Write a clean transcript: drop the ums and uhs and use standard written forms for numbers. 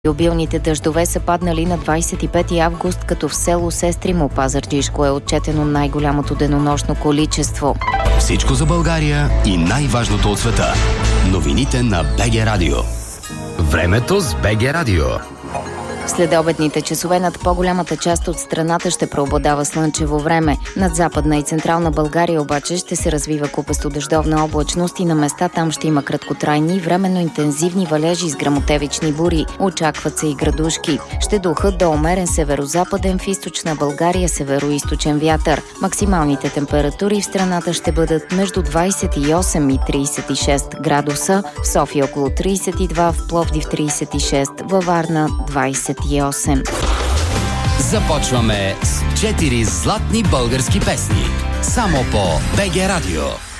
Обилните дъждове са паднали на 25 август, като в село Сестримо, Пазарджишко, е отчетено най-голямото денонощно количество. Всичко за България и най-важното от света. Новините на БГ Радио. Времето с БГ Радио. Следобедните часове над по-голямата част от страната ще преобладава слънчево време. Над Западна и Централна България обаче ще се развива купесто дъждовна облачност и на места там ще има краткотрайни, временно интензивни валежи с гръмотевични бури. Очакват се и градушки. Ще духат до умерен северозападен, в източна България североизточен вятър. Максималните температури в страната ще бъдат между 28 и 36 градуса, в София около 32, в Пловдив 36, във Варна 28. Започваме с 4 златни български песни. Само по БГ Радио.